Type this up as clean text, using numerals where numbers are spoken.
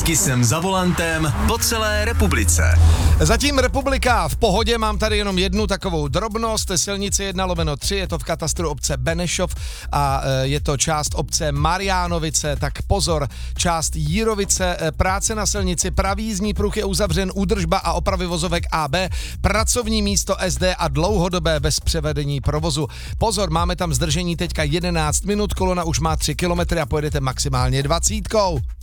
Vždycky jsem za volantem po celé republice. Zatím republika v pohodě, mám tady jenom jednu takovou drobnost, silnice 1/3, je to v katastru obce Benešov a je to část obce Mariánovice, tak pozor, část Jírovice, práce na silnici, pravý jízdní pruh je uzavřen, údržba a opravy vozovek AB, pracovní místo SD a dlouhodobé bez převedení provozu. Pozor, máme tam zdržení teďka 11 minut, kolona už má 3 kilometry a pojedete maximálně 20.